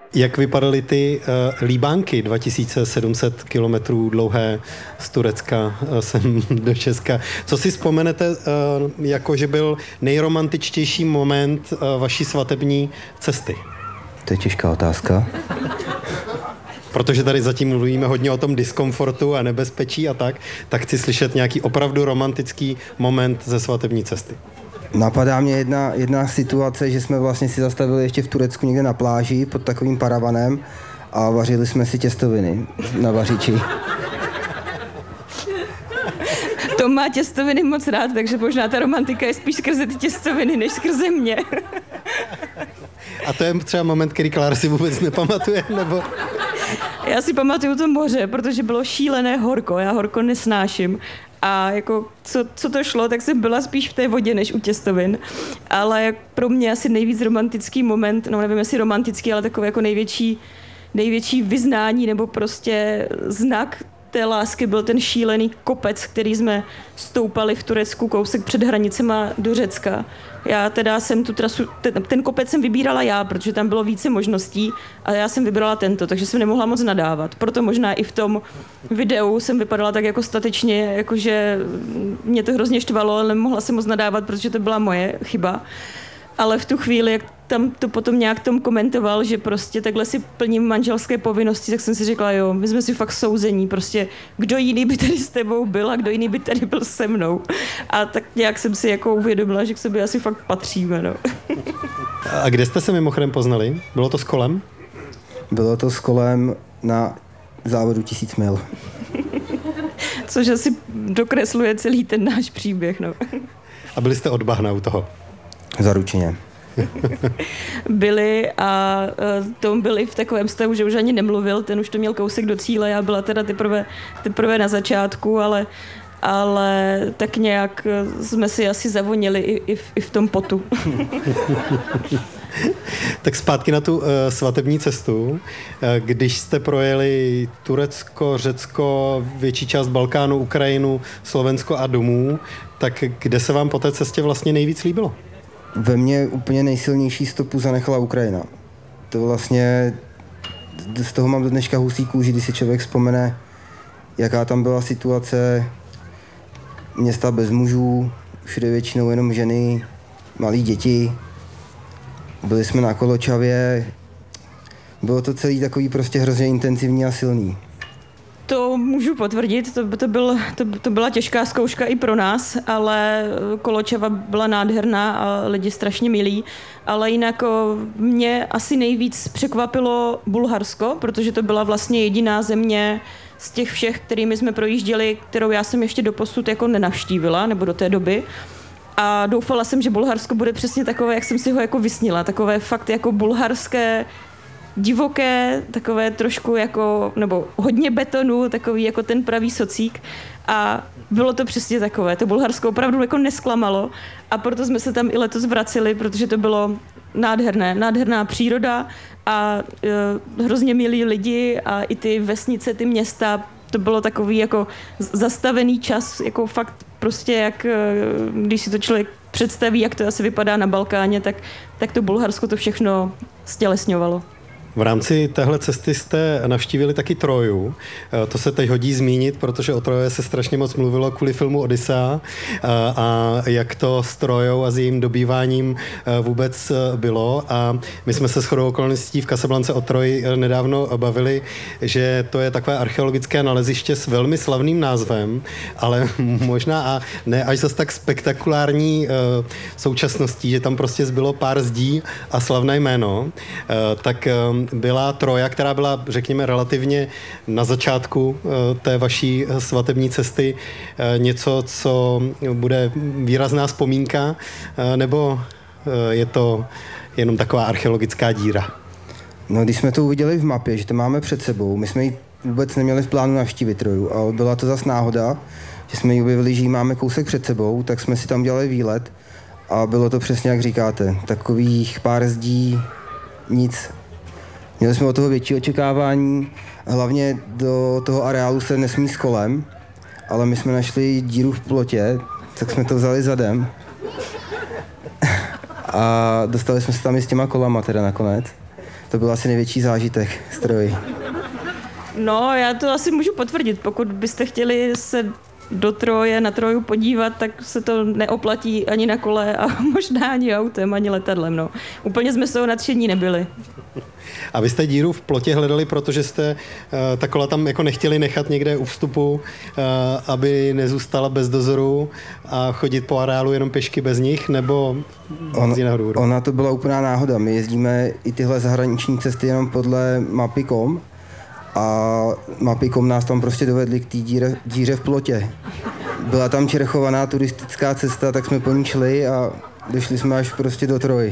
Jak vypadaly ty líbánky 2700 kilometrů dlouhé z Turecka sem do Česka? Co si vzpomenete, jako že byl nejromantičtější moment vaší svatební cesty? To je těžká otázka. Protože tady zatím mluvíme hodně o tom diskomfortu a nebezpečí a tak chci slyšet nějaký opravdu romantický moment ze svatební cesty. Napadá mě jedna situace, že jsme vlastně si zastavili ještě v Turecku někde na pláži pod takovým paravanem a vařili jsme si těstoviny na vařiči. Tom má těstoviny moc rád, takže možná ta romantika je spíš skrze ty těstoviny, než skrze mě. A to je třeba moment, který Klára si vůbec nepamatuje, nebo... Já si pamatuju to moře, protože bylo šílené horko, já horko nesnáším. A jako co to šlo, tak jsem byla spíš v té vodě, než u těstovin. Ale pro mě asi nejvíc romantický moment, no nevím, jestli romantický, ale takový jako největší vyznání nebo prostě znak té lásky byl ten šílený kopec, který jsme stoupali v Turecku kousek před hranicema do Řecka. Já teda jsem tu trasu, ten kopec jsem vybírala já, protože tam bylo více možností a já jsem vybrala tento, takže jsem nemohla moc nadávat. Proto možná i v tom videu jsem vypadala tak jako statečně, jakože mě to hrozně štvalo, ale nemohla jsem moc nadávat, protože to byla moje chyba. Ale v tu chvíli, jak tam to potom nějak tom komentoval, že prostě takhle si plním manželské povinnosti, tak jsem si řekla, jo, my jsme si fakt souzení, prostě kdo jiný by tady s tebou byl a kdo jiný by tady byl se mnou. A tak nějak jsem si jako uvědomila, že k sobě asi fakt patříme, no. A kde jste se mimochodem poznali? Bylo to s kolem? Bylo to s kolem na závodu 1000 mil. Což asi dokresluje celý ten náš příběh, no. A byli jste od bahna u toho? Zaručeně. Byli a Tom byli v takovém stavu, že už ani nemluvil, ten už to měl kousek do cíle, já byla teda teprve na začátku, ale tak nějak jsme si asi zavonili i v tom potu. Tak zpátky na tu svatební cestu. Když jste projeli Turecko, Řecko, větší část Balkánu, Ukrajinu, Slovensko a domů, tak kde se vám po té cestě vlastně nejvíc líbilo? Ve mně úplně nejsilnější stopu zanechala Ukrajina. To vlastně, z toho mám do dneška husí kůži, když si člověk vzpomene, jaká tam byla situace, města bez mužů, všude většinou jenom ženy, malí děti. Byli jsme na Koločavě, bylo to celý takový prostě hrozně intenzivní a silný. To můžu potvrdit, to byla těžká zkouška i pro nás, ale Koločava byla nádherná a lidi strašně milí, ale jinak mě asi nejvíc překvapilo Bulharsko, protože to byla vlastně jediná země z těch všech, kterými jsme projížděli, kterou já jsem ještě doposud jako nenavštívila, nebo do té doby. A doufala jsem, že Bulharsko bude přesně takové, jak jsem si ho jako vysnila, takové fakt jako bulharské, divoké, takové trošku jako, nebo hodně betonu, takový jako ten pravý socík. A bylo to přesně takové. To Bulharsko opravdu jako nesklamalo a proto jsme se tam i letos vraceli, protože to bylo nádherná příroda a hrozně milí lidi a i ty vesnice, ty města, to bylo takový jako zastavený čas, jako fakt prostě jak, když si to člověk představí, jak to asi vypadá na Balkáně, tak to Bulharsko to všechno stělesňovalo. V rámci téhle cesty jste navštívili taky Troju. To se teď hodí zmínit, protože o Troje se strašně moc mluvilo kvůli filmu Odyssea a jak to s Trojou a s jejím dobýváním vůbec bylo. A my jsme se shodou okolností v Casablance o Troji nedávno bavili, že to je takové archeologické naleziště s velmi slavným názvem, ale možná a ne až zase tak spektakulární současností, že tam prostě zbylo pár zdí a slavné jméno. Tak byla Troja, která byla, řekněme, relativně na začátku té vaší svatební cesty něco, co bude výrazná vzpomínka, nebo je to jenom taková archeologická díra? No, když jsme to uviděli v mapě, že to máme před sebou, my jsme ji vůbec neměli v plánu navštívit Troju, ale byla to zas náhoda, že jsme ji objevili, že ji máme kousek před sebou, tak jsme si tam dělali výlet a bylo to přesně, jak říkáte, takových pár zdí, nic. Měli jsme od toho větší očekávání, hlavně do toho areálu se nesmí s kolem, ale my jsme našli díru v plotě, tak jsme to vzali zadem a dostali jsme se tam i s těma kolama teda nakonec. To byl asi největší zážitek stroj. No, já to asi můžu potvrdit. Pokud byste chtěli se do Troje, na Troju podívat, tak se to neoplatí ani na kole a možná ani autem, ani letadlem. No. Úplně jsme z toho nadšení nebyli. A vy jste díru v plotě hledali, protože jste ta kola tam jako nechtěli nechat někde u vstupu, aby nezůstala bez dozoru a chodit po areálu jenom pěšky bez nich, nebo z jiného důvodu? Ona to byla úplná náhoda. My jezdíme i tyhle zahraniční cesty jenom podle mapy.com a mapy.com nás tam prostě dovedli k té díře v plotě. Byla tam čerchovaná turistická cesta, tak jsme po ní šli a došli jsme až prostě do Troji.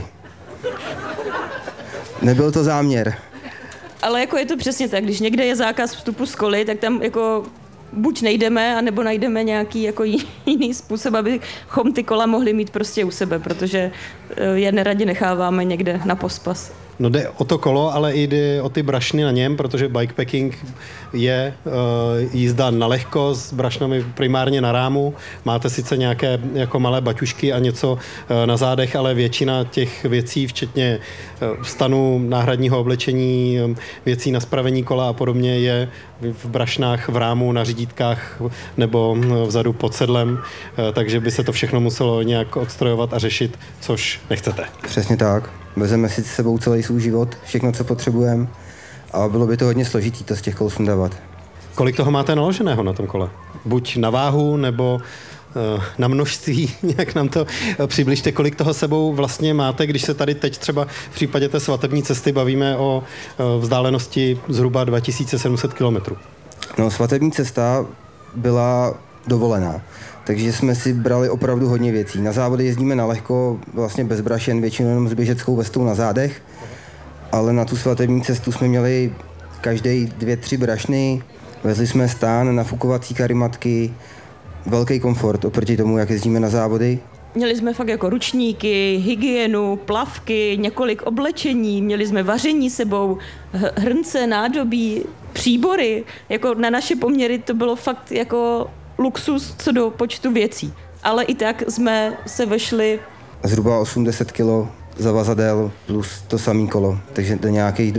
Nebyl to záměr. Ale jako je to přesně tak, když někde je zákaz vstupu z koly, tak tam jako buď nejdeme, anebo najdeme nějaký jako jiný způsob, abychom ty kola mohli mít prostě u sebe, protože je neradě necháváme někde na pospas. No jde o to kolo, ale i jde o ty brašny na něm, protože bikepacking je jízda na lehko s brašnami primárně na rámu. Máte sice nějaké jako malé baťušky a něco na zádech, ale většina těch věcí, včetně stanu, náhradního oblečení, věcí na spravení kola a podobně, je v brašnách, v rámu, na řídítkách nebo vzadu pod sedlem, takže by se to všechno muselo nějak odstrojovat a řešit, což nechcete. Přesně tak. Vezeme si s sebou celý svůj život, všechno, co potřebujeme a bylo by to hodně složitý to z těch kol sundávat. Kolik toho máte naloženého na tom kole? Buď na váhu, nebo na množství, jak nám to přibližte, kolik toho sebou vlastně máte, když se tady teď třeba v případě té svatební cesty bavíme o vzdálenosti zhruba 2700 kilometrů. No, svatební cesta byla dovolená, takže jsme si brali opravdu hodně věcí. Na závody jezdíme na lehko, vlastně bez brašen, většinou jenom s běžeckou vestou na zádech, ale na tu svatební cestu jsme měli každý 2-3 brašny, vezli jsme stán, nafukovací karimatky, velký komfort oproti tomu, jak jezdíme na závody. Měli jsme fakt jako ručníky, hygienu, plavky, několik oblečení, měli jsme vaření sebou, hrnce, nádobí, příbory. Jako na naše poměry to bylo fakt jako luxus co do počtu věcí. Ale i tak jsme se vešli zhruba 80 kg zavazadel plus to samé kolo, takže do nějakých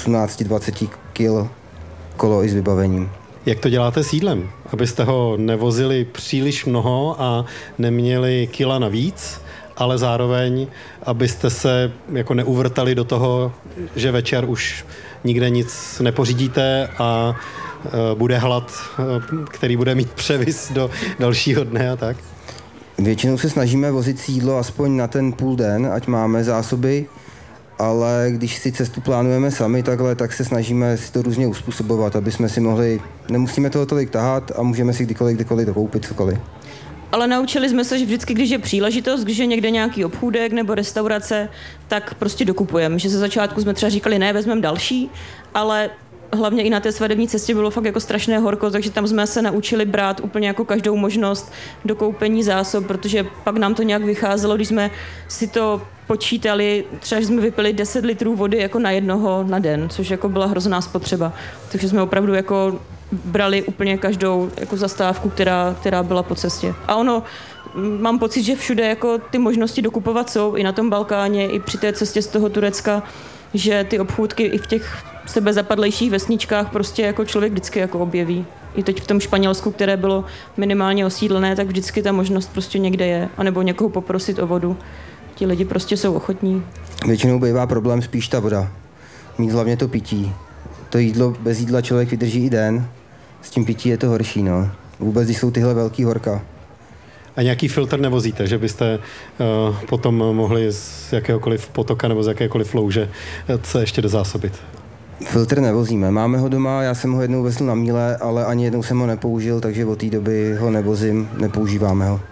18-20 kg kolo i s vybavením. Jak to děláte s jídlem? Abyste ho nevozili příliš mnoho a neměli kila navíc, ale zároveň, abyste se jako neuvrtali do toho, že večer už nikde nic nepořídíte a bude hlad, který bude mít převis do dalšího dne a tak? Většinou se snažíme vozit si jídlo aspoň na ten půl den, ať máme zásoby, ale když si cestu plánujeme sami takhle, tak se snažíme si to různě uspůsobovat, aby jsme si mohli, nemusíme toho tolik tahat a můžeme si kdykoliv dokoupit cokoliv. Ale naučili jsme se, že vždycky, když je příležitost, když je někde nějaký obchůdek nebo restaurace, tak prostě dokupujeme. Že ze začátku jsme třeba říkali, ne, vezmeme další, ale hlavně i na té svatební cestě bylo fakt jako strašné horko, takže tam jsme se naučili brát úplně jako každou možnost do koupení zásob, protože pak nám to nějak vycházelo, když jsme si to počítali, třeba že jsme vypili 10 litrů vody jako na jednoho na den, což jako byla hrozná spotřeba. Takže jsme opravdu jako brali úplně každou jako zastávku, která byla po cestě. A ono, mám pocit, že všude jako ty možnosti dokupovat jsou, i na tom Balkáně, i při té cestě z toho Turecka, že ty obchůdky i v těch sebezapadlejších vesničkách prostě jako člověk vždycky jako objeví. I teď v tom Španělsku, které bylo minimálně osídlené, tak vždycky ta možnost prostě někde je, anebo někoho poprosit o vodu. Ti lidi prostě jsou ochotní. Většinou bývá problém spíš ta voda. Mít hlavně to pití. To jídlo, bez jídla člověk vydrží i den. S tím pití je to horší, no. Vůbec, když jsou tyhle velký horka. A nějaký filtr nevozíte, že byste potom mohli z jakéhokoliv potoka nebo z jakékoliv louže se ještě dozásobit? Filtr nevozíme. Máme ho doma, já jsem ho jednou vezl na míle, ale ani jednou jsem ho nepoužil, takže od té doby ho nevozím, nepoužíváme ho.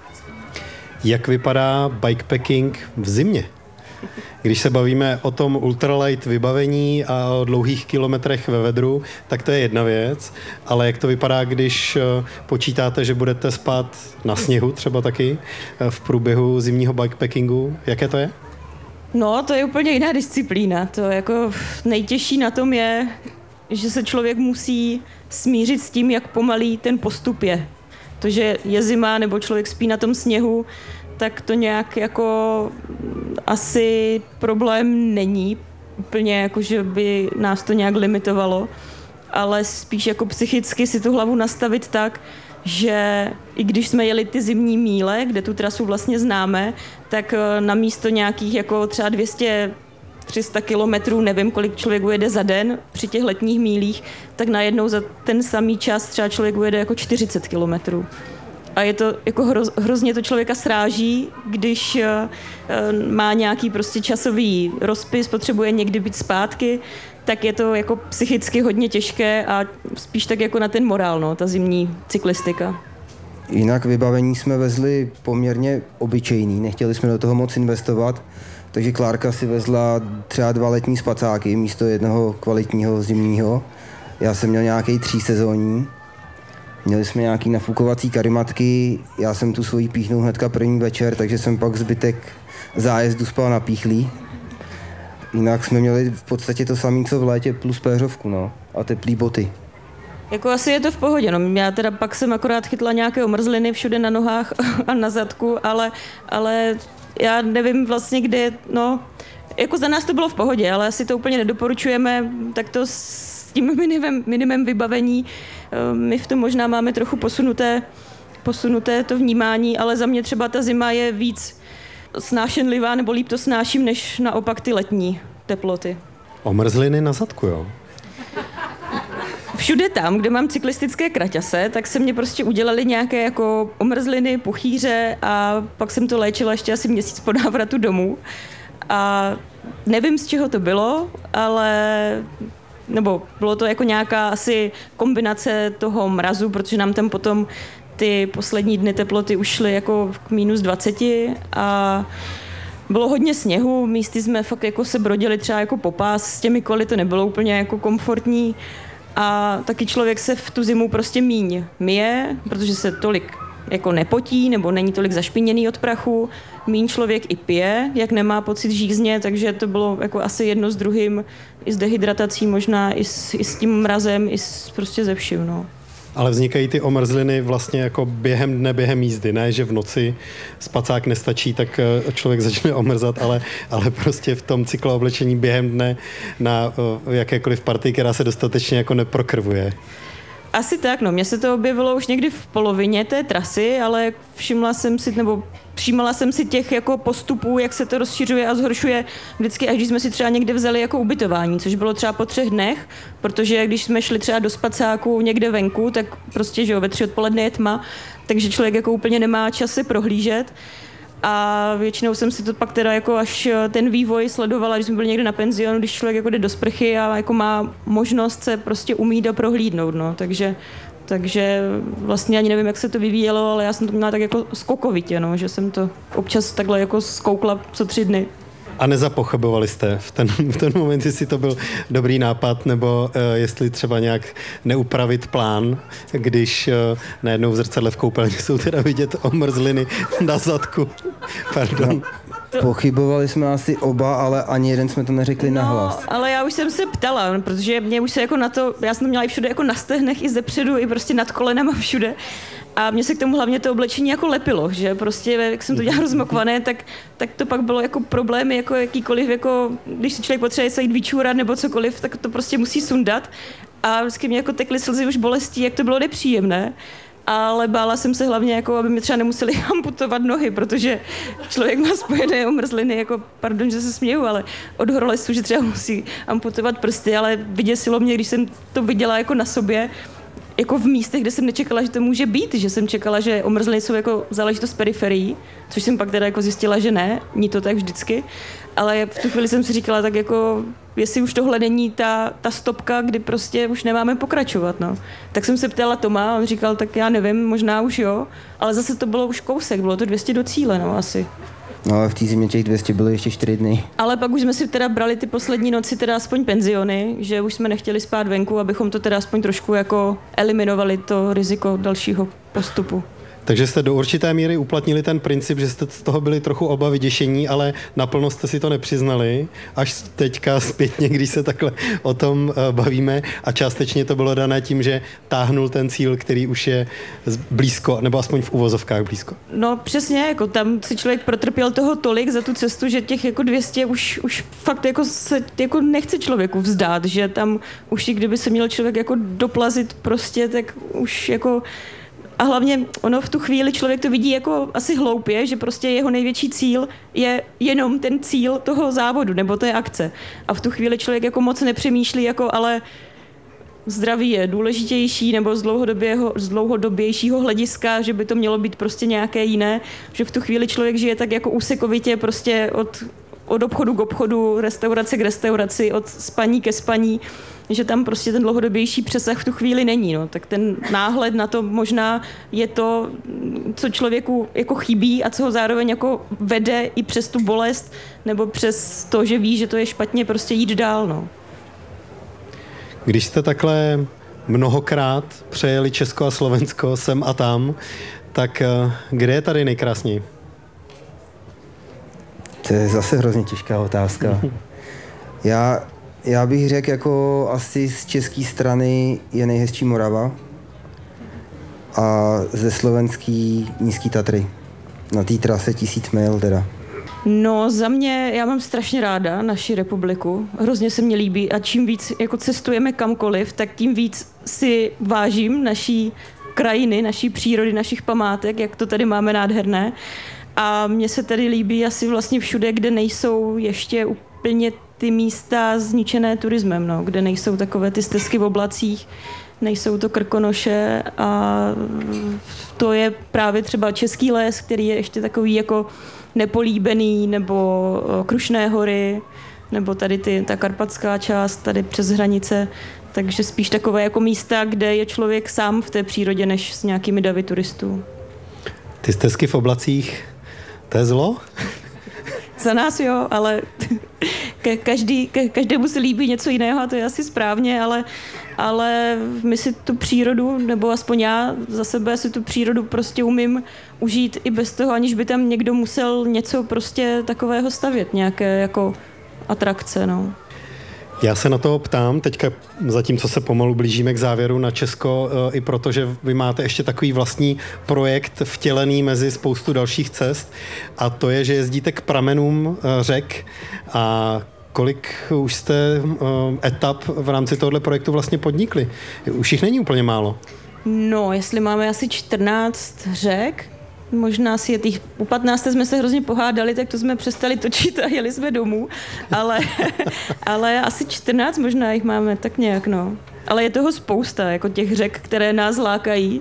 Jak vypadá bikepacking v zimě? Když se bavíme o tom ultralight vybavení a o dlouhých kilometrech ve vedru, tak to je jedna věc, ale jak to vypadá, když počítáte, že budete spát na sněhu třeba taky v průběhu zimního bikepackingu? Jaké to je? No, to je úplně jiná disciplína. To jako nejtěžší na tom je, že se člověk musí smířit s tím, jak pomalý ten postup je. To, že je zima nebo člověk spí na tom sněhu, tak to nějak jako asi problém není, úplně jako, že by nás to nějak limitovalo, ale spíš jako psychicky si tu hlavu nastavit tak, že i když jsme jeli ty zimní míle, kde tu trasu vlastně známe, tak na místo nějakých jako třeba 200-300 kilometrů, nevím, kolik člověk ujede za den při těch letních mílích, tak najednou za ten samý čas třeba člověk ujede jako 40 kilometrů. A je to jako hrozně to člověka sráží, když má nějaký prostě časový rozpis, potřebuje někdy být zpátky, tak je to jako psychicky hodně těžké a spíš tak jako na ten morál, no, ta zimní cyklistika. Jinak vybavení jsme vezli poměrně obyčejný, nechtěli jsme do toho moc investovat, takže Klárka si vezla třeba 2 letní spacáky místo jednoho kvalitního zimního. Já jsem měl nějaký 3sezónní. Měli jsme nějaký nafukovací karimatky, já jsem tu svoji píchnul hnedka první večer, takže jsem pak zbytek zájezdu spal na píchlí. Jinak jsme měli v podstatě to samé, co v létě, plus péřovku, no, a teplý boty. Jako asi je to v pohodě, no. Já teda pak jsem akorát chytla nějaké omrzliny všude na nohách a na zadku, ale já nevím vlastně, kde, no, jako za nás to bylo v pohodě, ale asi to úplně nedoporučujeme, tak to s tím minimem vybavení, my v tom možná máme trochu posunuté to vnímání, ale za mě třeba ta zima je víc snášenlivá, nebo líp to snáším, než naopak ty letní teploty. Omrzliny na zadku, jo? Všude tam, kde mám cyklistické kraťase, tak se mě prostě udělali nějaké jako omrzliny, puchýře a pak jsem to léčila ještě asi měsíc po návratu domů. A nevím, z čeho to bylo, nebo bylo to jako nějaká asi kombinace toho mrazu, protože nám tam potom ty poslední dny teploty ušly jako k -20 a bylo hodně sněhu, místy jsme fakt jako se brodili třeba jako po pás, s těmi koly to nebylo úplně jako komfortní a taky člověk se v tu zimu prostě míň myje, protože se tolik jako nepotí nebo není tolik zašpiněný od prachu, míň člověk i pije, jak nemá pocit žízně, takže to bylo jako asi jedno s druhým, i s dehydratací možná, i s tím mrazem, i prostě ze vším, no. Ale vznikají ty omrzliny vlastně jako během dne, během jízdy, ne, že v noci spacák nestačí, tak člověk začne omrzat, ale prostě v tom cyklooblečení během dne na jakékoliv partii, která se dostatečně jako neprokrvuje. Asi tak, no. Mně se to objevilo už někdy v polovině té trasy, ale všímala jsem si těch jako postupů, jak se to rozšiřuje a zhoršuje vždycky, až když jsme si třeba někde vzali jako ubytování, což bylo třeba po 3 dnech, protože když jsme šli třeba do spacáku někde venku, tak prostě, že jo, ve 3 odpoledne je tma, takže člověk jako úplně nemá čas se prohlížet. A většinou jsem si to pak teda jako až ten vývoj sledovala, když jsme byli někde na penzionu, když člověk jako jde do sprchy a jako má možnost se prostě umýt a prohlídnout, no. Takže vlastně ani nevím, jak se to vyvíjelo, ale já jsem to měla tak jako skokovitě, no, že jsem to občas takhle jako zkoukla co 3 dny. A nezapochybovali jste v ten moment, jestli to byl dobrý nápad, nebo jestli třeba nějak neupravit plán, když najednou v zrcadle v koupelně jsou teda vidět omrzliny na zadku. Pardon. No, pochybovali jsme asi oba, ale ani jeden jsme to neřekli nahlas. Ale já už jsem se ptala, protože mě už se jako na to, já jsem to měla i všude jako na stehnech, i zepředu, i prostě nad kolenama všude. A mně se k tomu hlavně to oblečení jako lepilo, že prostě, jak jsem to dělala rozmokvané, tak to pak bylo jako problémy, jako jakýkoliv, jako když si člověk potřebuje se jít vyčůrat nebo cokoliv, tak to prostě musí sundat. A vždycky mě jako tekly slzy už bolestí, jak to bylo nepříjemné. Ale bála jsem se hlavně, jako, aby mi třeba nemuseli amputovat nohy, protože člověk má spojené omrzliny, jako, pardon, že se směju, ale od horolesu, že třeba musí amputovat prsty, ale vyděsilo mě, když jsem to viděla jako na sobě, jako v místech, kde jsem nečekala, že to může být, že jsem čekala, že omrzliny jsou jako záležitost periferií, což jsem pak teda jako zjistila, že ne, ní to tak vždycky, ale v tu chvíli jsem si říkala, tak jako, jestli už tohle není ta stopka, kdy prostě už nemáme pokračovat, no. Tak jsem se ptala Toma a on říkal, tak já nevím, možná už jo, ale zase to bylo už kousek, bylo to 200 do cíle, no, asi. No ale v té zimě těch 200 byly ještě 4 dny. Ale pak už jsme si teda brali ty poslední noci teda aspoň penziony, že už jsme nechtěli spát venku, abychom to teda aspoň trošku jako eliminovali to riziko dalšího postupu. Takže jste do určité míry uplatnili ten princip, že jste z toho byli trochu oba vyděšení, ale naplno jste si to nepřiznali, až teďka zpětně, když se takhle o tom bavíme, a částečně to bylo dané tím, že táhnul ten cíl, který už je blízko, nebo aspoň v uvozovkách blízko. No přesně, jako tam si člověk protrpěl toho tolik za tu cestu, že těch jako 200 už fakt jako se jako nechce člověku vzdát, že tam už i kdyby se měl člověk jako doplazit prostě, tak už jako. A hlavně ono v tu chvíli člověk to vidí jako asi hloupě, že prostě jeho největší cíl je jenom ten cíl toho závodu nebo té akce. A v tu chvíli člověk jako moc nepřemýšlí, jako ale zdraví je důležitější nebo z dlouhodobějšího hlediska, že by to mělo být prostě nějaké jiné, že v tu chvíli člověk žije tak jako úsekovitě prostě od obchodu k obchodu, restaurace k restauraci, od spaní ke spaní, že tam prostě ten dlouhodobější přesah v tu chvíli není. No. Tak ten náhled na to možná je to, co člověku jako chybí a co ho zároveň jako vede i přes tu bolest nebo přes to, že ví, že to je špatně, prostě jít dál. No. Když jste takhle mnohokrát přejeli Česko a Slovensko sem a tam, tak kde je tady nejkrásněji? To je zase hrozně těžká otázka. Já bych řekl, jako asi z české strany je nejhezčí Morava a ze slovenský Nízký Tatry. Na té trase 1000 mil teda. No za mě, já mám strašně ráda naši republiku, hrozně se mně líbí a čím víc jako cestujeme kamkoliv, tak tím víc si vážím naší krajiny, naší přírody, našich památek, jak to tady máme nádherné. A mně se tady líbí asi vlastně všude, kde nejsou ještě úplně ty místa zničené turismem, no, kde nejsou takové ty stezky v oblacích, nejsou to Krkonoše a to je právě třeba Český les, který je ještě takový jako nepolíbený, nebo Krušné hory, nebo tady ta karpatská část, tady přes hranice, takže spíš takové jako místa, kde je člověk sám v té přírodě, než s nějakými davy turistů. Ty stezky v oblacích, to je zlo? Za nás jo, ale každému se líbí něco jiného a to je asi správně, ale my si tu přírodu, nebo aspoň já za sebe si tu přírodu prostě umím užít i bez toho, aniž by tam někdo musel něco prostě takového stavět, nějaké jako atrakce, no. Já se na to ptám teďka, zatímco se pomalu blížíme k závěru na Česko, i protože vy máte ještě takový vlastní projekt vtělený mezi spoustu dalších cest, a to je, že jezdíte k pramenům řek. A kolik už jste etap v rámci tohoto projektu vlastně podnikli? Už jich není úplně málo. No, jestli máme asi 14 řek, možná si je těch, u 15 jsme se hrozně pohádali, tak to jsme přestali točit a jeli jsme domů, ale asi 14 možná jich máme tak nějak, no. Ale je toho spousta, jako těch řek, které nás lákají,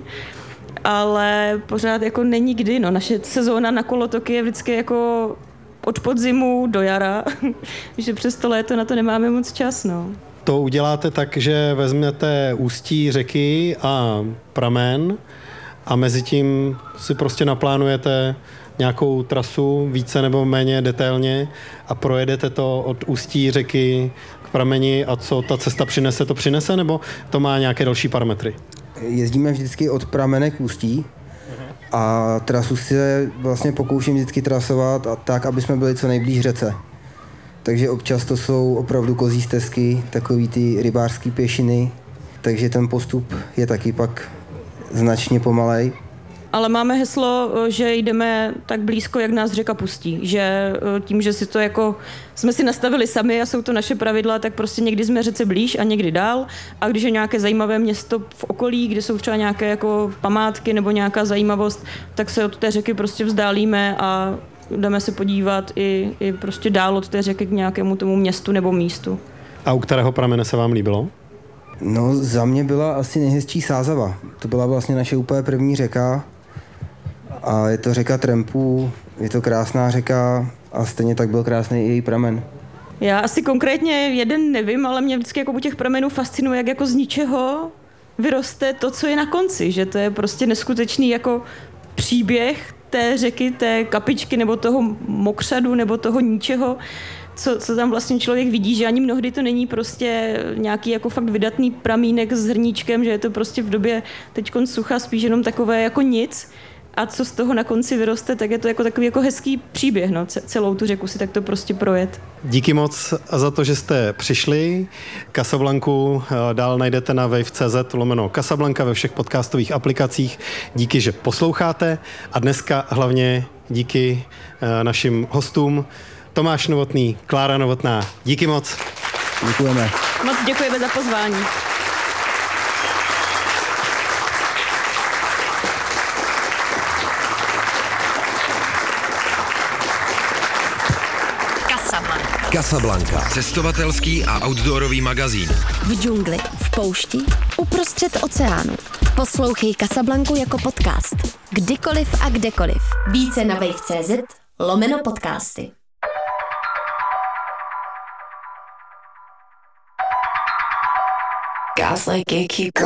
ale pořád jako není kdy, no. Naše sezóna na kolotoky je vždycky jako od podzimu do jara, že přes to léto na to nemáme moc čas, no. To uděláte tak, že vezmete ústí řeky a pramen a mezi tím si prostě naplánujete nějakou trasu více nebo méně detailně a projedete to od ústí řeky k prameni a co ta cesta přinese, to přinese, nebo to má nějaké další parametry? Jezdíme vždycky od pramene k ústí a trasu se vlastně pokouším vždycky trasovat a tak, aby jsme byli co nejblíž řece. Takže občas to jsou opravdu kozí stezky, takový ty rybářský pěšiny, takže ten postup je taky pak značně pomalej. Ale máme heslo, že jdeme tak blízko, jak nás řeka pustí. Že tím, že si to jako jsme si nastavili sami a jsou to naše pravidla, tak prostě někdy jsme řece blíž a někdy dál. A když je nějaké zajímavé město v okolí, kde jsou třeba nějaké jako památky nebo nějaká zajímavost, tak se od té řeky prostě vzdálíme a jdeme se podívat i prostě dál od té řeky k nějakému tomu městu nebo místu. A u kterého pramene se vám líbilo? No, za mě byla asi nejhezčí Sázava. To byla vlastně naše úplně první řeka a je to řeka trampů, je to krásná řeka a stejně tak byl krásný i její pramen. Já asi konkrétně jeden nevím, ale mě vždycky jako u těch pramenů fascinuje, jak jako z ničeho vyroste to, co je na konci, že to je prostě neskutečný jako příběh té řeky, té kapičky nebo toho mokřadu nebo toho ničeho, co tam vlastně člověk vidí, že ani mnohdy to není prostě nějaký jako fakt vydatný pramínek s hrníčkem, že je to prostě v době teďkon sucha spíš jenom takové jako nic a co z toho na konci vyroste, tak je to jako takový jako hezký příběh, no, celou tu řeku si takto prostě projet. Díky moc za to, že jste přišli. Casablanku dál najdete na wave.cz/Casablanca ve všech podcastových aplikacích. Díky, že posloucháte a dneska hlavně díky našim hostům Tomáš Novotný, Klára Novotná. Díky moc. Děkujeme. Moc děkujeme za pozvání. Casablanca. Cestovatelský a outdoorový magazín. V džungli, v poušti, uprostřed oceánu. Poslouchej Casablanku jako podcast. Kdykoliv a kdekoliv. Více na wave.cz/podcasty. Guys like gatekeeper.